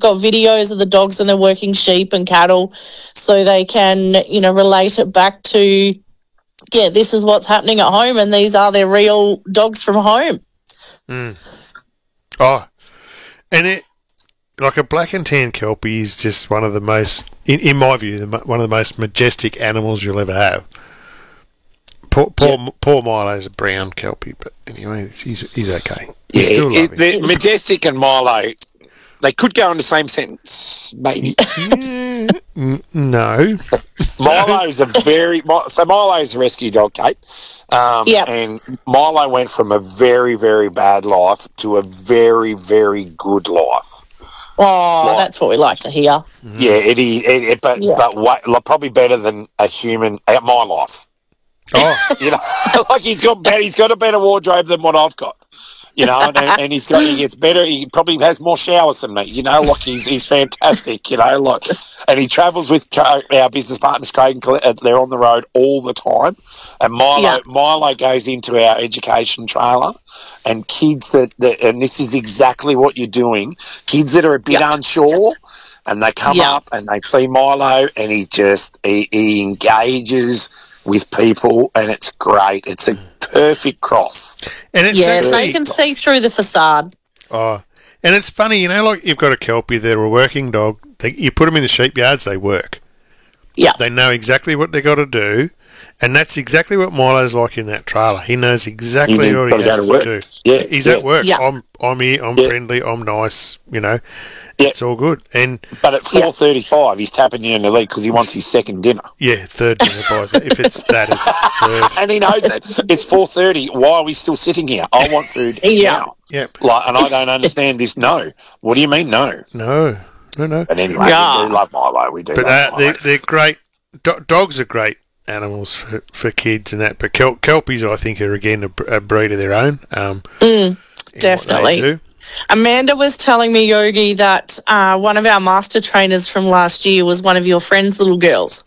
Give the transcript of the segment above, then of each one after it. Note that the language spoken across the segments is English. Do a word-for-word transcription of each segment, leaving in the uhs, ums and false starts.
got videos of the dogs when they're working sheep and cattle, so they can, you know, relate it back to, yeah, this is what's happening at home, and these are their real dogs from home. Mm. Oh, and it, like a black and tan Kelpie is just one of the most, in, in my view, the, one of the most majestic animals you'll ever have. Poor, poor, yeah. poor Milo's a brown Kelpie, but anyway, he's he's okay. Yeah, still it, the majestic and Milo, they could go in the same sentence, maybe. Yeah, n- no. Milo's a very so Milo's a rescue dog, Kate. Um, yeah, and Milo went from a very very bad life to a very very good life. Oh, like, that's what we like to hear. Yeah, it is, it, it, but yeah. but way, like, probably better than a human at my life. Oh, you know, like he's got better, he's got a better wardrobe than what I've got. You know, and, and he's got he gets better. He probably has more showers than me. You know, like he's he's fantastic. You know, like, and he travels with our business partners, Craig and Colette. They're on the road all the time. And Milo yeah. Milo goes into our education trailer, and kids that, that and this is exactly what you're doing. Kids that are a bit yeah. unsure, and they come yeah. up and they see Milo, and he just he, he engages with people, and it's great. It's a perfect cross. And it's yeah, so you can cross. see through the facade. Oh, and it's funny, you know, like you've got a Kelpie, they're a working dog. They, you put them in the sheep yards, they work. Yeah. They know exactly what they got to do, and that's exactly what Milo's like in that trailer. He knows exactly he what he has to, to do. Yeah, He's yeah. at work. Yeah. I'm, I'm here, I'm yeah. friendly, I'm nice, you know. Yeah. It's all good. And But at four thirty-five, he's tapping you in the leg because he wants his second dinner. Yeah, third dinner. By, if it's that, it's third. And he knows it. It's four thirty. Why are we still sitting here? I want food yeah. now. Yep. Like, and I don't understand this no. What do you mean no? No. No, no. But anyway, yeah. we do love Milo. We do but love uh, Milo. They're, they're great. Do- dogs are great animals for, for kids and that. But Kel- Kelpies, I think, are, again, a, a breed of their own. Um, mm, definitely. Amanda was telling me, Yogi, that uh, one of our master trainers from last year was one of your friend's little girls.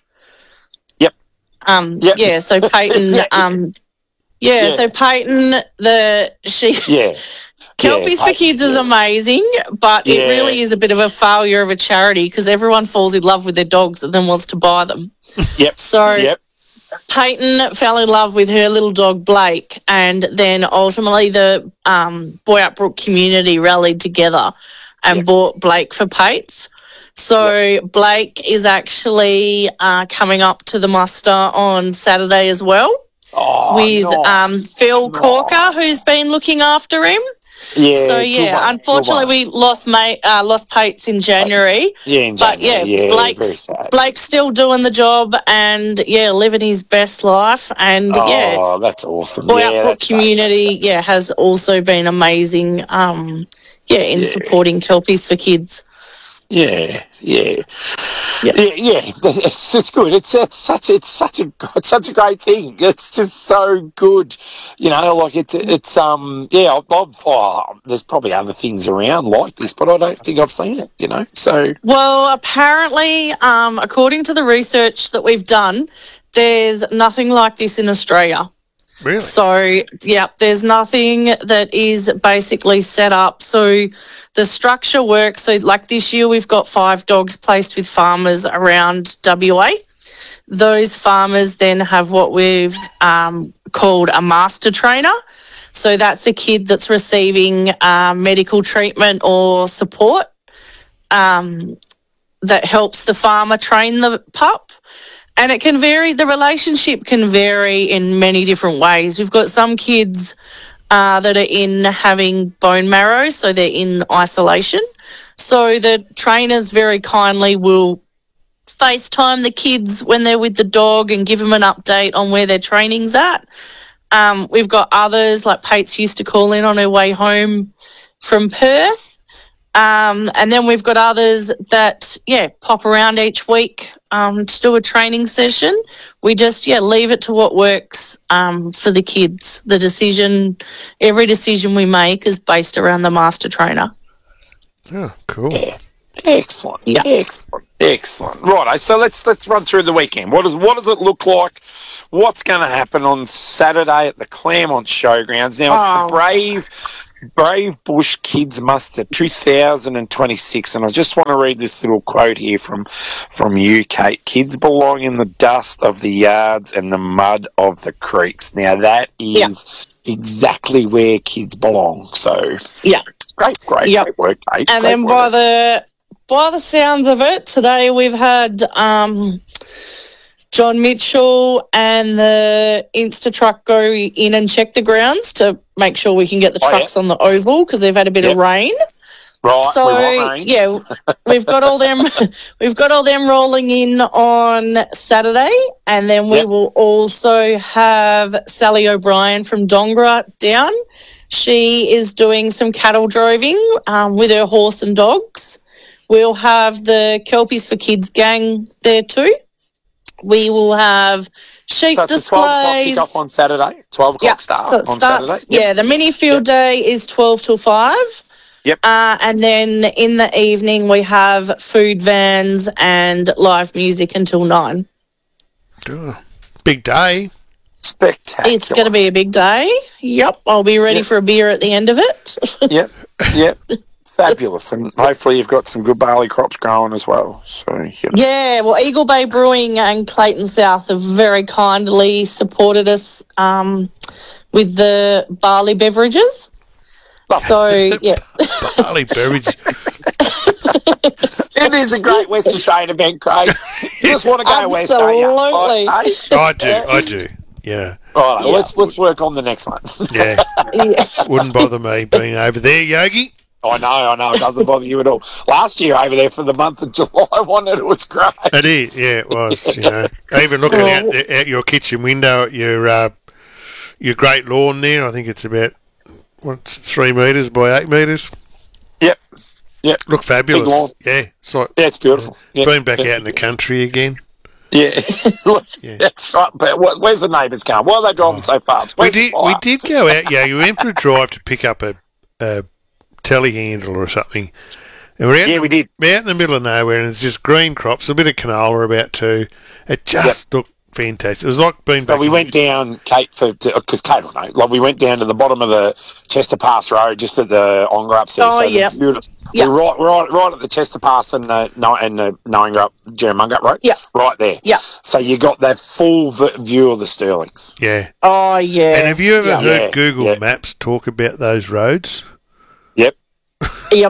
Yep. Um. Yep. Yeah. So Peyton. um. Yeah, yeah. So Peyton, the she. Yeah. Kelpies yeah, for Kids yeah. is amazing, but yeah. it really is a bit of a failure of a charity because everyone falls in love with their dogs and then wants to buy them. Yep. So. Yep. Peyton fell in love with her little dog Blake, and then ultimately the um, Boyup Brook community rallied together and yep. bought Blake for Pates. So yep. Blake is actually uh, coming up to the muster on Saturday as well oh, with nice. um, Phil nice. Corker, who's been looking after him. Yeah, so yeah, unfortunately we lost mate, uh, lost Pates in January. Yeah, in but January. yeah, yeah Blake's Blake's still doing the job and yeah, living his best life. And oh, yeah, oh, that's awesome. Boy yeah, Brook community, great. yeah, has also been amazing. Um, yeah, in yeah. supporting Kelpies for Kids. Yeah, yeah, yeah, yeah. yeah. It's it's good. It's it's such it's such a it's such a great thing. It's just so good, you know. Like it's it's um yeah. I've, I've oh, there's probably other things around like this, but I don't think I've seen it. You know, so well, apparently, um, according to the research that we've done, there's nothing like this in Australia. Really? So, yeah, there's nothing that is basically set up. So the structure works. So, like this year, we've got five dogs placed with farmers around W A. Those farmers then have what we've um, called a master trainer. So that's a kid that's receiving uh, medical treatment or support um, that helps the farmer train the pup. And it can vary, the relationship can vary in many different ways. We've got some kids uh, that are in having bone marrow, so they're in isolation. So the trainers very kindly will FaceTime the kids when they're with the dog and give them an update on where their training's at. Um, we've got others, like Pates used to call in on her way home from Perth. Um, and then we've got others that, yeah, pop around each week um, to do a training session. We just, yeah, leave it to what works um, for the kids. The decision, every decision we make is based around the master trainer. Oh, cool. Yeah. Excellent. Yeah. Excellent. Excellent. Right, so let's let's run through the weekend. What does what does it look like? What's going to happen on Saturday at the Claremont Showgrounds? Now, it's oh. the Brave Brave Bush Kids Muster two thousand twenty-six, and I just want to read this little quote here from from you, Kate. Kids belong in the dust of the yards and the mud of the creeks. Now that is yeah. exactly where kids belong. So yeah, great, great, yep. great work, Kate. And great then work. by the by the sounds of it, today we've had um, John Mitchell and the Insta truck go in and check the grounds to make sure we can get the oh, trucks yeah. on the oval because they've had a bit yep. of rain. Right, so we want rain. yeah, we've got all them. We've got all them rolling in on Saturday, and then we yep. will also have Sally O'Brien from Dongra down. She is doing some cattle droving um, with her horse and dogs. We'll have the Kelpies for Kids gang there too. We will have sheep so it's displays. a twelve o'clock kick-off on Saturday. twelve o'clock yep. start so it on starts, Saturday. Yep. Yeah, the mini field yep. day is twelve till five. Yep. Uh, and then in the evening we have food vans and live music until nine. Oh, big day. Spectacular. It's going to be a big day. Yep. I'll be ready yep. for a beer at the end of it. yep. Yep. Fabulous. And hopefully you've got some good barley crops growing as well. So you know. Yeah, well, Eagle Bay Brewing and Clayton South have very kindly supported us um, with the barley beverages. So, yeah. Barley beverage. It is a great West Australian event, Craig. You just want to go west, don't you? Absolutely. I do, I do. Yeah. All right, yeah. let's let's work on the next one. Yeah. yeah. Wouldn't bother me being over there, Yogi. I know, I know. It doesn't bother you at all. Last year over there for the month of July, I wanted it was great. It is, yeah, it was. You know, even looking oh. out out your kitchen window at your uh, your great lawn there. I think it's about what three metres by eight metres. Yep, yep. Look fabulous. Yeah, it's like yeah, it's beautiful. Yeah. Yep. Being back yep. out in the country again. Yeah, Look, yeah. that's right. But what, where's the neighbours going? Why are they driving oh. so fast? We Where's did, we did go out. Yeah, we went for a drive to pick up a, a telehandler or something. And we're out yeah, the, we did. We're out in the middle of nowhere, and it's just green crops, a bit of canola about too. It just yep. looked fantastic. It was like being back. So we went down, Kate, for because Kate will know. Like we went down to the bottom of the Chester Pass Road, just at the Ongarups there. Oh, so yeah. Yep. We're right, right, right at the Chester Pass and the and the Knowingup, Jerrimungup Road. Yeah, right there. Yeah. So you got that full v- view of the Stirlings. Yeah. Oh yeah. And have you ever yeah. heard yeah. Google yeah. Maps talk about those roads? Yep. Yep.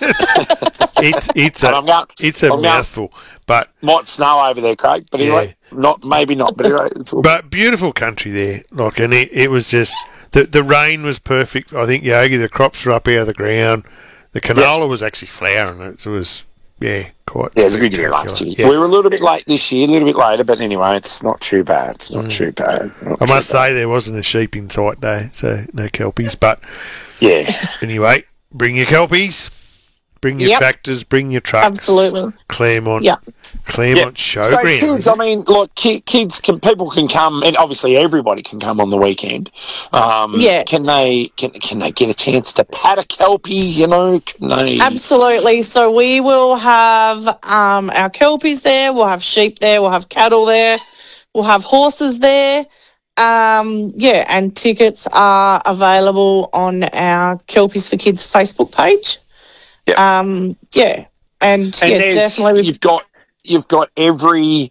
it's it's a going, it's a I'm mouthful, going, but might snow over there, Craig. But anyway, yeah. not maybe not. But anyway, it's all but beautiful country there. Like, and it, it was just the the rain was perfect. I think Yogi, the crops were up out of the ground. The canola yep. was actually flowering. It was yeah, quite. Yeah, it was a good year last year. Yeah. We were a little bit late this year, a little bit later, but anyway, it's not too bad. It's not mm. too bad. Not I must too bad. say there wasn't a sheep in sight though, so no kelpies. But yeah, anyway, bring your kelpies. Bring your yep. tractors, bring your trucks. Absolutely. Claremont. Yeah. Claremont yep. Showground. So kids, I mean, look, ki- kids can, people can come, and obviously everybody can come on the weekend. Um, yeah. Can they, can, can they get a chance to pat a kelpie, you know? Can they? Absolutely. So we will have um, our kelpies there, we'll have sheep there, we'll have cattle there, we'll have horses there. Um, yeah, and tickets are available on our Kelpies for Kids Facebook page. Yep. Um, yeah, and, and yeah, definitely. You've got you've got every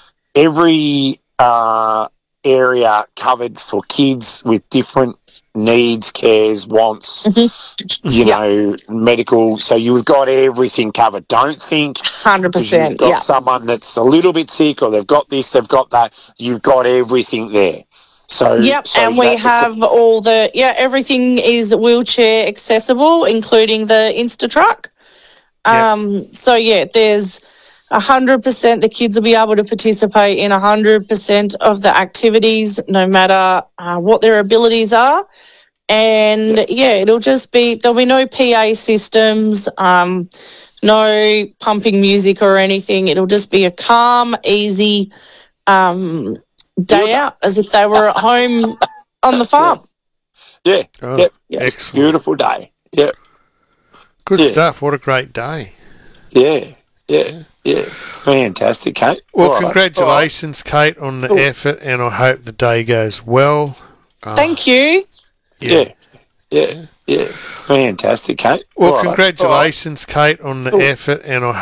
every uh, area covered for kids with different needs, cares, wants. Mm-hmm. You yep. know, medical. So you've got everything covered. Don't think hundred percent. You've got yeah. someone that's a little bit sick, or they've got this, they've got that. You've got everything there. So, yep, so and we that, have a, all the, yeah, everything is wheelchair accessible, including the Insta truck. Um, yep. So, yeah, there's one hundred percent the kids will be able to participate in one hundred percent of the activities, no matter uh, what their abilities are. And, yep. yeah, it'll just be, there'll be no P A systems, um, no pumping music or anything. It'll just be a calm, easy um day out, as if they were at home on the farm. Yeah, oh, yep. Excellent. Beautiful day. Yep. Good yeah. stuff. What a great day. Yeah, yeah, yeah. Fantastic, Kate. Well, All congratulations, right. Kate, on the Ooh. effort, and I hope the day goes well. Uh, Thank you. Yeah. yeah. Yeah, yeah. Fantastic, Kate. Well, All right. congratulations, Kate, on the effort, and I